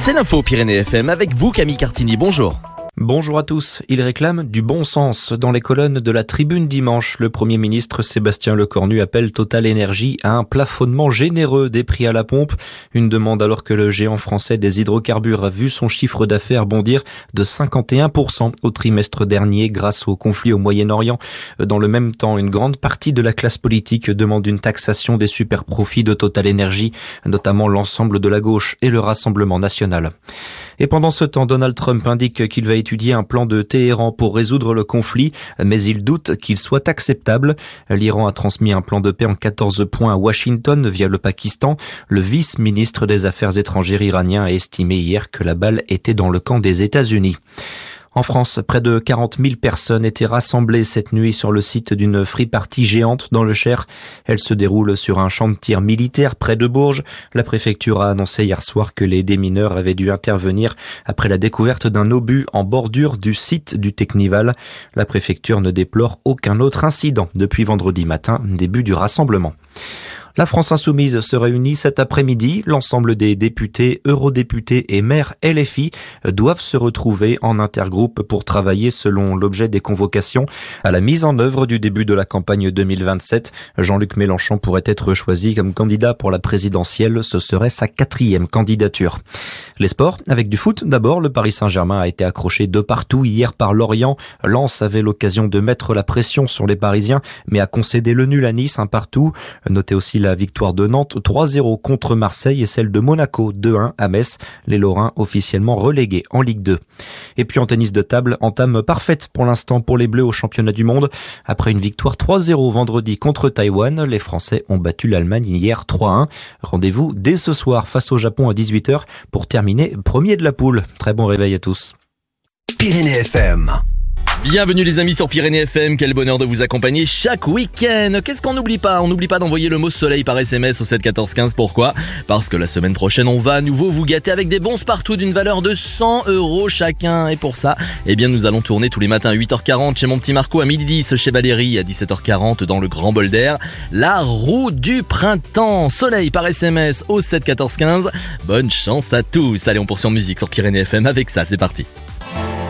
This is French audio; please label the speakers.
Speaker 1: C'est l'info Pyrénées FM avec vous Camille Cartini, bonjour.
Speaker 2: Bonjour à tous. Il réclame du bon sens. Dans les colonnes de la Tribune dimanche, le Premier ministre Sébastien Lecornu appelle Total Énergie à un plafonnement généreux des prix à la pompe. Une demande alors que le géant français des hydrocarbures a vu son chiffre d'affaires bondir de 51% au trimestre dernier grâce au conflit au Moyen-Orient. Dans le même temps, une grande partie de la classe politique demande une taxation des superprofits de Total Énergie, notamment l'ensemble de la gauche et le Rassemblement national. Et pendant ce temps, Donald Trump indique qu'il va étudier un plan de Téhéran pour résoudre le conflit, mais il doute qu'il soit acceptable. L'Iran a transmis un plan de paix en 14 points à Washington via le Pakistan. Le vice-ministre des Affaires étrangères iranien a estimé hier que la balle était dans le camp des États-Unis. En France, près de 40 000 personnes étaient rassemblées cette nuit sur le site d'une free party géante dans le Cher. Elle se déroule sur un champ de tir militaire près de Bourges. La préfecture a annoncé hier soir que les démineurs avaient dû intervenir après la découverte d'un obus en bordure du site du Technival. La préfecture ne déplore aucun autre incident depuis vendredi matin, début du rassemblement. La France Insoumise se réunit cet après-midi. L'ensemble des députés, eurodéputés et maires LFI doivent se retrouver en intergroupe pour travailler selon l'objet des convocations à la mise en œuvre du début de la campagne 2027. Jean-Luc Mélenchon pourrait être choisi comme candidat pour la présidentielle. Ce serait sa 4e candidature. Les sports, avec du foot. D'abord, le Paris Saint-Germain a été accroché de partout hier par Lorient. Lens avait l'occasion de mettre la pression sur les Parisiens, mais a concédé le nul à Nice, un partout. Notez aussi la victoire de Nantes 3-0 contre Marseille et celle de Monaco 2-1 à Metz. Les Lorrains officiellement relégués en Ligue 2. Et puis en tennis de table, entame parfaite pour l'instant pour les Bleus au championnat du monde. Après une victoire 3-0 vendredi contre Taïwan, les Français ont battu l'Allemagne hier 3-1. Rendez-vous dès ce soir face au Japon à 18h pour terminer premier de la poule. Très bon réveil à tous.
Speaker 3: Pyrénées FM.
Speaker 1: Bienvenue les amis sur Pyrénées FM, quel bonheur de vous accompagner chaque week-end. Qu'est-ce qu'on n'oublie pas ? On n'oublie pas d'envoyer le mot soleil par SMS au 7 14 15. Pourquoi ? Parce que la semaine prochaine, on va à nouveau vous gâter avec des bons partout d'une valeur de 100 € chacun. Et pour ça, nous allons tourner tous les matins à 8h40 chez mon petit Marco, à 12h10 chez Valérie, à 17h40 dans le Grand Bol d'Air. La roue du printemps, soleil par SMS au 7 14 15. Bonne chance à tous. Allez, on poursuit en musique sur Pyrénées FM avec ça, c'est parti.